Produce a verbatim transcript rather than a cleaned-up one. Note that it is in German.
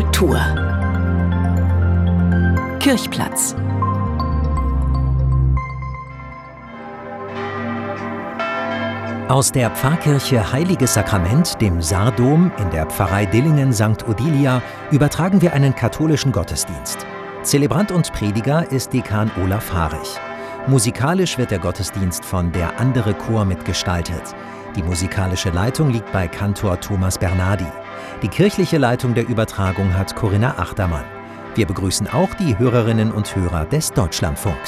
Kultur Kirchplatz. Aus der Pfarrkirche Heiliges Sakrament, dem Saardom in der Pfarrei Dillingen Sankt Odilia, übertragen wir einen katholischen Gottesdienst. Zelebrant und Prediger ist Dekan Olaf Haarig. Musikalisch wird der Gottesdienst von Der andere Chor mitgestaltet. Die musikalische Leitung liegt bei Kantor Thomas Bernardi. Die kirchliche Leitung der Übertragung hat Corinna Achtermann. Wir begrüßen auch die Hörerinnen und Hörer des Deutschlandfunks.